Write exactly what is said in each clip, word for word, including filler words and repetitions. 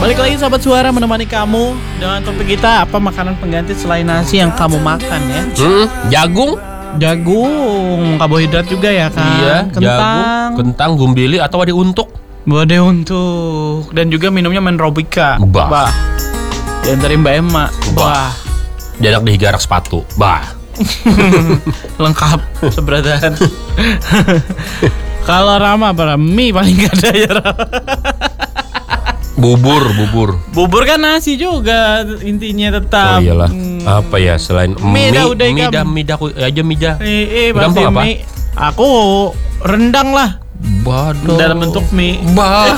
Balik lagi sahabat suara menemani kamu dengan topik kita, apa makanan pengganti selain nasi yang kamu makan ya? Hmm, jagung. Jagung, karbohidrat juga ya kan? Iya, Kentang, jagung, kentang, gumbili atau wadi untuk. Bode untuk. Dan juga minumnya Menrobika. Bah. Bah. Diantarin Mbak Emma. Bah. Jadak dihigarak sepatu. Bah. Lengkap seberatan. Kalau Rama apa? Mie paling gak ada ya Rama. Bubur, bubur. Bubur kan nasi juga intinya tetap. Oh iyalah. Hmm. Apa ya selain Mie dah, udah, mie Ikam. dah, mie dah, aja mie dah. Eh, eh Udah pasti apa? mie. Aku rendang lah. Badoh. Dalam bentuk mie. Bah.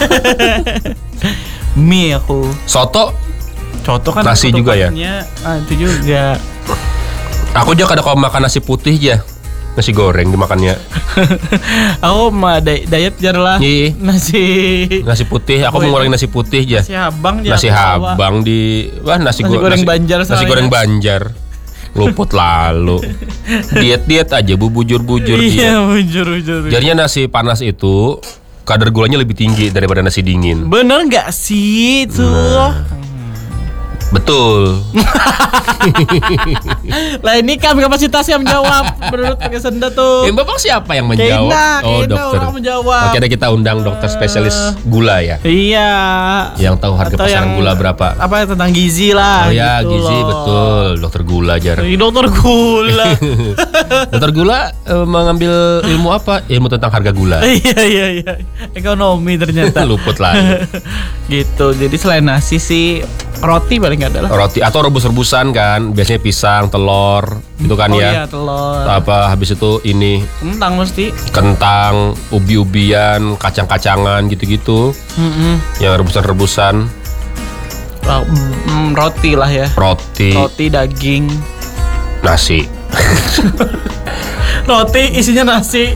Mie aku. Soto. Coto kan Nasi juga ya? Ah, itu juga. Aku aja kadang kalau makan nasi putih aja. Nasi goreng dimakannya. Aku mah di- diet jar lah. Iya. Nasi Nasi putih, aku Oh, iya. mengurangi nasi putih aja. nasi habang jar. Nasi aku bawa. habang di wah nasi, Nasi go- goreng Banjar Nasi soalnya. goreng Banjar. Luput lalu. Diet-diet aja bu bujur-bujur Iya, diet. bujur bujur. Jadinya nasi panas itu kadar gulanya lebih tinggi daripada nasi dingin. Bener nggak sih itu? Nah. Betul. Lah ini kan kapasitasnya menjawab menurut pakai senda tuh. Eh, Bapak siapa yang menjawab? Kena, Oh, kena dokter. orang menjawab. Oke, deh kita undang dokter spesialis gula ya. Iya. Yang tahu harga Atau pasaran yang- gula berapa. Apa tentang gizi lah. Oh ya, gitu gizi loh. betul. Dokter gula jar. Ih, dokter gula. Dokter gula eh, mengambil ilmu apa? Ilmu tentang harga gula. Iya iya iya. Ekonomi ternyata. Luput lagi. Gitu. Jadi selain nasi sih roti paling nggak ada lah. Roti atau rebus-rebusan kan, biasanya pisang, telur, gitu kan Oh ya. iya telur. Apa habis itu ini Kentang mesti. kentang, ubi-ubian, kacang-kacangan gitu-gitu. Mm-mm. Yang rebusan-rebusan, Oh, mm, roti lah ya. roti, Roti daging. nasi. Roti isinya nasi.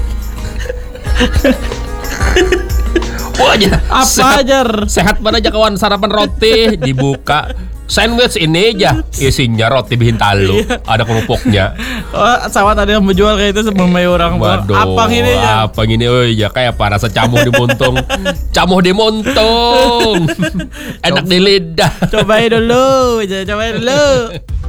Wah aja. Apa sehat, aja? sehat banget aja kawan, sarapan roti dibuka. Sandwich ini aja isinya roti bihin talu, ada kerupuknya. Oh, sawat ada yang menjual kayak itu sebelum main orang. Waduh, Apa ini ya? Apa gini? Oh ya kayak apa rasa camuh di muntung. Camuh di muntung. Enak di lidah. Cobain dulu, cobain dulu.